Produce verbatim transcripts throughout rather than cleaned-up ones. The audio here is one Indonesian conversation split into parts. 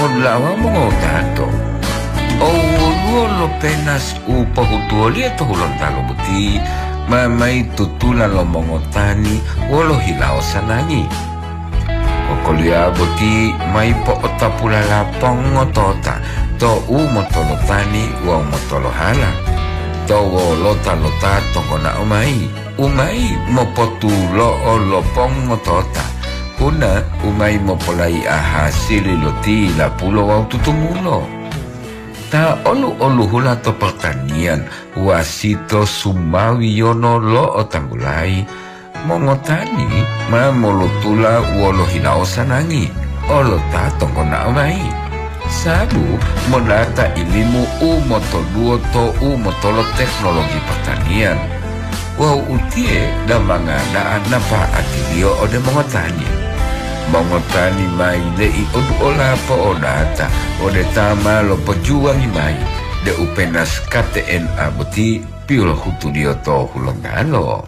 mongolawa mongotato. O lo penas upa hutuoli ato hulon talo buti mamai tutula lo mongotani wolo hilao sanangi. Kokolia buti mai po otapula lapong ngotota to u motolo tani wa motolo hala. To wo lota lota tongona umai umai mopotulo o lopong ngotota. Kuna umai mopolai ahasili loti la pulo wa tutumulo. Ta olu-olu hula to pertanian wasito sumawi yono lo otanggulai mongotani ma molotula wolo hinao sanangi olo ta tongkona amai sabu modata ilimu umoto duoto umotolo teknologi pertanian wa utie da mangana napa atilio ode mongotani mongotani mai lei odu ola po odata ode tama lo pejuang mai de upenas K T N A buti piolo hutudio to hulongalo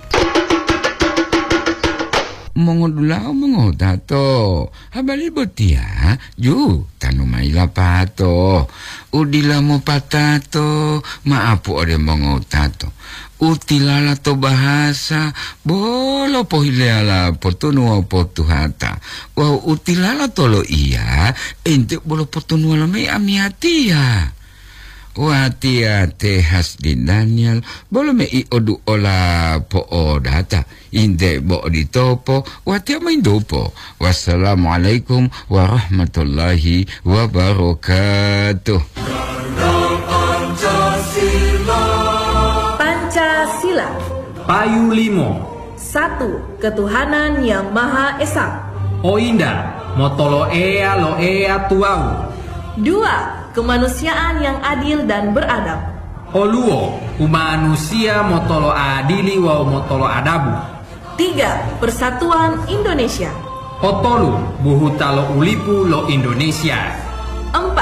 mongodula mongodato habali botia ju tanu mai lapato udila mo patato maapu ode mongodato utilala to bahasa bolo pohileala potunu au potuhata wa utilala tolo iya ente bolo potunu ala mai amiatia wa tia te hasdi Daniel bolo me i odu ola po odata inde bo di topo wa tia mai dopo wassalamualaikum warahmatullahi wabarakatuh. Pancasila. Payu limo. Satu, ketuhanan yang Maha Esa. Oinda, motolo ea lo ea tuau. Dua, kemanusiaan yang adil dan beradab. Oluo, manusia motolo adili wa motolo adabu. Tiga, persatuan Indonesia. Otolu, buhutalo ulipu lo Indonesia. Empat,